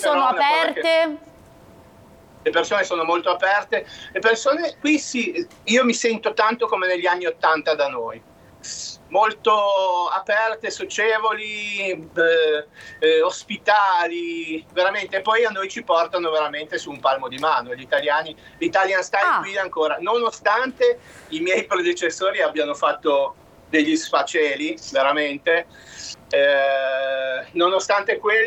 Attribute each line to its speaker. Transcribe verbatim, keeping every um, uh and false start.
Speaker 1: sono aperte?
Speaker 2: Che... Le persone sono molto aperte, le persone qui sì, io mi sento tanto come negli anni Ottanta da noi, molto aperte, socievoli, eh, eh, ospitali, veramente, e poi a noi ci portano veramente su un palmo di mano, gli italiani, l'Italian Style ah. qui ancora, nonostante i miei predecessori abbiano fatto degli sfaceli, veramente, eh, nonostante quello